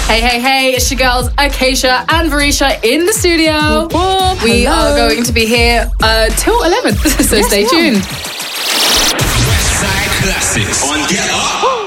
Hey, it's your girls Acacia and Varisha in the studio. We are going to be here till 11, so stay tuned. Westside Classics on Get Up.